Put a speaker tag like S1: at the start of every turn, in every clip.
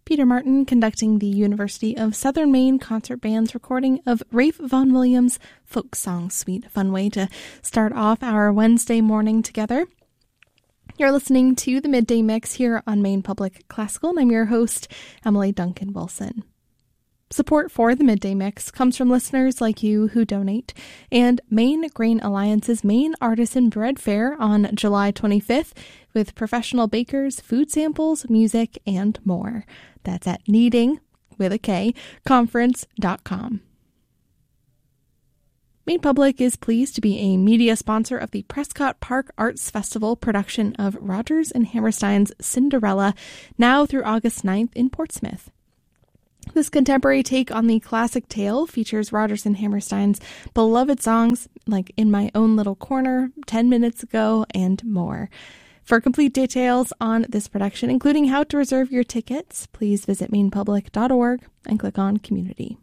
S1: Peter Martin conducting the University of Southern Maine Concert Band's recording of Rafe Vaughan Williams' Folk Song Suite. A fun way to start off our Wednesday morning together. You're listening to the Midday Mix here on Maine Public Classical, and I'm your host, Emily Duncan Wilson. Support for the Midday Mix comes from listeners like you who donate, and Maine Grain Alliance's Maine Artisan Bread Fair on July 25th with professional bakers, food samples, music, and more. That's at kneading, with a K, conference.com. Maine Public is pleased to be a media sponsor of the Prescott Park Arts Festival production of Rodgers and Hammerstein's Cinderella, now through August 9th in Portsmouth. This contemporary take on the classic tale features Rodgers and Hammerstein's beloved songs like In My Own Little Corner, 10 Minutes Ago, and more. For complete details on this production, including how to reserve your tickets, please visit mainepublic.org and click on Community.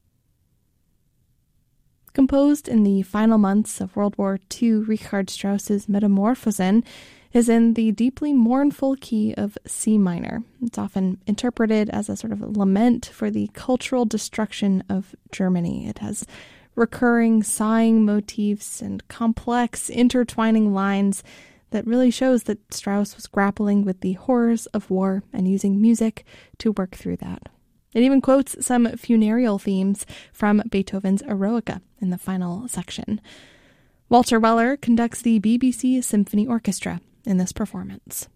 S1: Composed in the final months of World War II, Richard Strauss's Metamorphosen is in the deeply mournful key of C minor. It's often interpreted as a sort of lament for the cultural destruction of Germany. It has recurring sighing motifs and complex intertwining lines that really shows that Strauss was grappling with the horrors of war and using music to work through that. It even quotes some funereal themes from Beethoven's Eroica in the final section. Walter Weller conducts the BBC Symphony Orchestra in this performance.